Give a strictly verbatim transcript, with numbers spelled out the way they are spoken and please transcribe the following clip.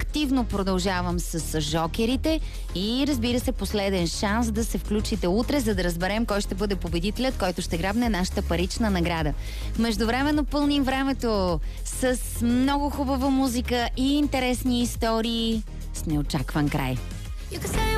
активно продължавам с жокерите и разбира се последен шанс да се включите утре, за да разберем кой ще бъде победителят, който ще грабне нашата парична награда. Междувременно пълним времето с много хубава музика и интересни истории с неочакван край.